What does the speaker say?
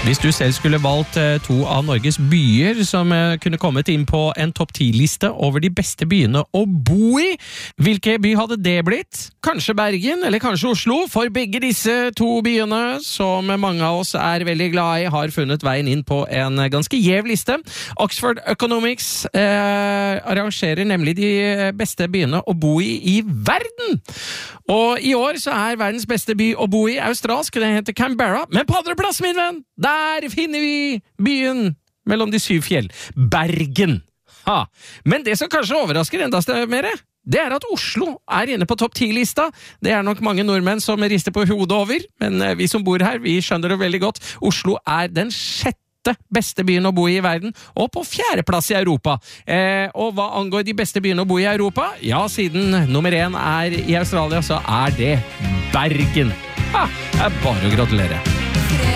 Hvis du selv skulle valgt to av Norges byer som kunne kommet inn på en topp 10-liste over de beste byene å bo i, hvilke by hadde det blitt? Kanskje Bergen, eller kanskje Oslo? For begge disse to byene, som mange av oss er veldig glad i, har funnet veien inn på en ganske gjev liste. Oxford Economics arrangerer nemlig de beste byene å bo i verden. Og i år så er verdens beste by å bo i australsk, den heter Canberra, men på andre plass, min venn, der finner vi byen mellom de 7 fjell, Bergen. Ha. Men det som kanskje overrasker enda mer, det er at Oslo er inne på topp 10-lista. Det er nok mange nordmenn som rister på hodet over, men vi som bor her, vi skjønner det veldig godt. Oslo er den 6. beste byen å bo i verden, og på 4. plass i Europa. Og hva angår de beste byene å bo i Europa? Ja, siden nummer 1 er i Australia, så er det Bergen. Det er bare å gratulere.